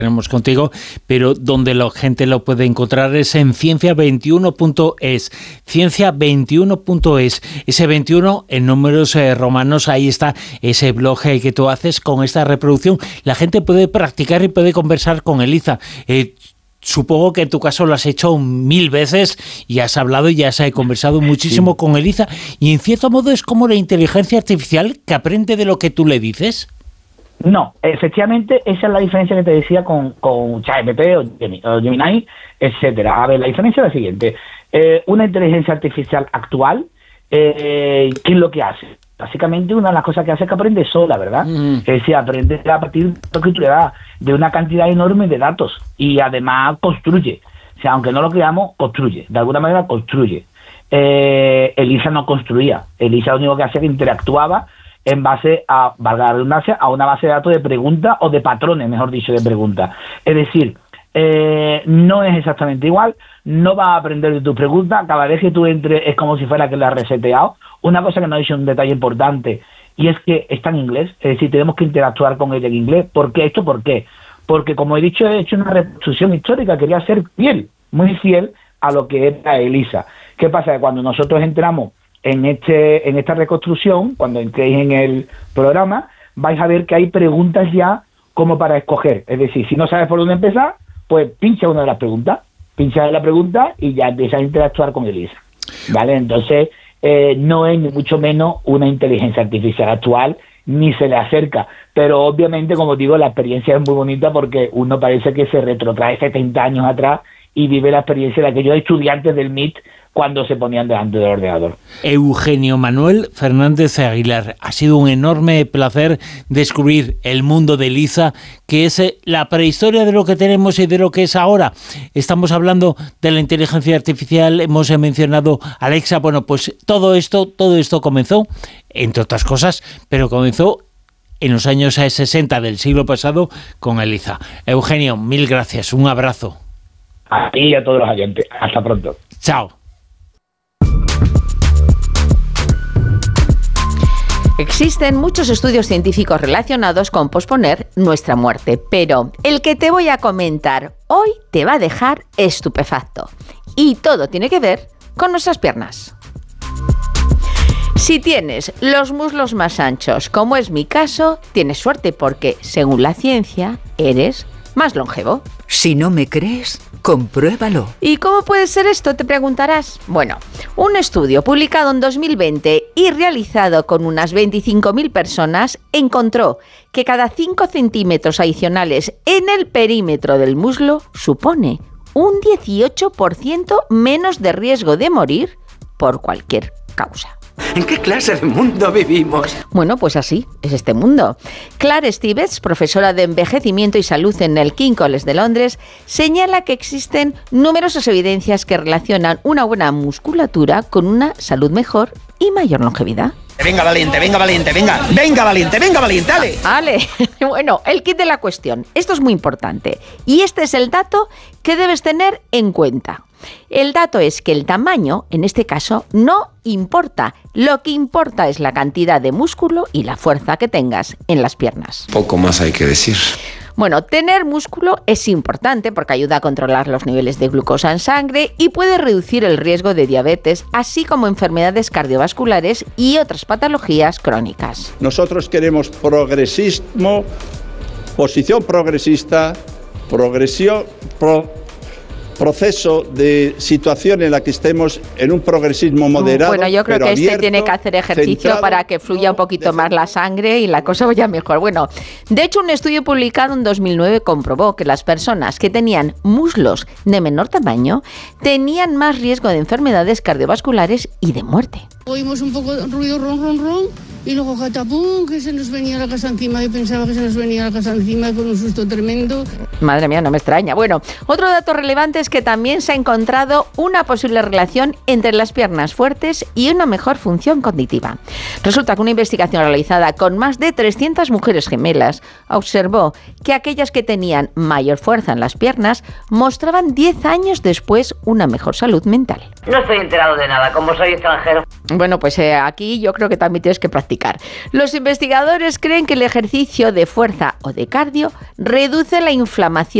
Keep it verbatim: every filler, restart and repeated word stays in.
tenemos contigo, pero donde la gente lo puede encontrar es en ciencia veintiuno punto es, ciencia veintiuno punto es, ese veintiuno en números eh, romanos, ahí está ese blog eh, que tú haces con esta reproducción. La gente puede practicar y puede conversar con Eliza. Eh, Supongo que en tu caso lo has hecho mil veces y has hablado y has conversado muchísimo sí. con Eliza, y en cierto modo es como la inteligencia artificial que aprende de lo que tú le dices. No, efectivamente esa es la diferencia que te decía con, con ChatGPT o Gemini, etcétera. A ver, la diferencia es la siguiente. Eh, una inteligencia artificial actual, eh, ¿qué es lo que hace? Básicamente una de las cosas que hace es que aprende sola, ¿verdad? Mm. Es decir, aprende a partir de lo que tú le das, de una cantidad enorme de datos, y además construye. O sea, aunque no lo creamos, construye. De alguna manera construye. Eh, Eliza no construía. Eliza lo único que hacía es que interactuaba en base a, valga la redundancia, a una base de datos de preguntas o de patrones, mejor dicho, de preguntas. Es decir, eh, no es exactamente igual, no va a aprender de tus preguntas, cada vez que tú entres es como si fuera que la has reseteado. Una cosa que no he dicho, un detalle importante, y es que está en inglés, es decir, tenemos que interactuar con ella en inglés. ¿Por qué esto? ¿Por qué? Porque, como he dicho, he hecho una reconstrucción histórica, quería ser fiel, muy fiel a lo que era Eliza. ¿Qué pasa? Que cuando nosotros entramos en este en esta reconstrucción, cuando entréis en el programa, vais a ver que hay preguntas ya como para escoger. Es decir, si no sabes por dónde empezar, pues pincha una de las preguntas, pincha de la pregunta y ya empiezas a interactuar con Eliza. ¿Vale? Entonces, eh, no es ni mucho menos una inteligencia artificial actual, ni se le acerca. Pero obviamente, como digo, la experiencia es muy bonita porque uno parece que se retrotrae setenta años atrás y vive la experiencia de aquellos estudiantes del M I T cuando se ponían delante del ordenador. Eugenio Manuel Fernández Aguilar, ha sido un enorme placer descubrir el mundo de Eliza, que es la prehistoria de lo que tenemos y de lo que es ahora. Estamos hablando de la inteligencia artificial, hemos mencionado Alexa. Bueno, pues todo esto, todo esto comenzó, entre otras cosas, pero comenzó en los años sesenta del siglo pasado con Eliza. Eugenio, mil gracias, un abrazo. A ti y a todos los oyentes. Hasta pronto. Chao. Existen muchos estudios científicos relacionados con posponer nuestra muerte, pero el que te voy a comentar hoy te va a dejar estupefacto. Y todo tiene que ver con nuestras piernas. Si tienes los muslos más anchos, como es mi caso, tienes suerte porque, según la ciencia, eres más longevo. Si no me crees, compruébalo. ¿Y cómo puede ser esto?, te preguntarás. Bueno, un estudio publicado en dos mil veinte y realizado con unas veinticinco mil personas encontró que cada cinco centímetros adicionales en el perímetro del muslo supone un dieciocho por ciento menos de riesgo de morir por cualquier causa. ¿En qué clase de mundo vivimos? Bueno, pues así es este mundo. Clare Stevens, profesora de envejecimiento y salud en el King's College de Londres, señala que existen numerosas evidencias que relacionan una buena musculatura con una salud mejor y mayor longevidad. Venga, valiente, venga, valiente, venga, venga, valiente, venga, valiente, dale. Vale, bueno, el kit de la cuestión. Esto es muy importante. Y este es el dato que debes tener en cuenta. El dato es que el tamaño, en este caso, no importa. Lo que importa es la cantidad de músculo y la fuerza que tengas en las piernas. Poco más hay que decir. Bueno, tener músculo es importante porque ayuda a controlar los niveles de glucosa en sangre y puede reducir el riesgo de diabetes, así como enfermedades cardiovasculares y otras patologías crónicas. Nosotros queremos progresismo, posición progresista, progresión, pro, proceso de situación en la que estemos en un progresismo moderado. Bueno, yo creo que este abierto, tiene que hacer ejercicio centrado, para que fluya un poquito más la sangre y la cosa vaya mejor. Bueno, de hecho, un estudio publicado en dos mil nueve comprobó que las personas que tenían muslos de menor tamaño tenían más riesgo de enfermedades cardiovasculares y de muerte. Oímos un poco de ruido, ron, ron, ron, y luego catapum, que se nos venía la casa encima. Yo pensaba que se nos venía la casa encima con un susto tremendo. Madre mía, no me extraña. Bueno, otro dato relevante es que también se ha encontrado una posible relación entre las piernas fuertes y una mejor función cognitiva. Resulta que una investigación realizada con más de trescientas mujeres gemelas observó que aquellas que tenían mayor fuerza en las piernas mostraban diez años después una mejor salud mental. No estoy enterado de nada, como soy extranjero. Bueno, pues eh, aquí yo creo que también tienes que practicar. Los investigadores creen que el ejercicio de fuerza o de cardio reduce la inflamación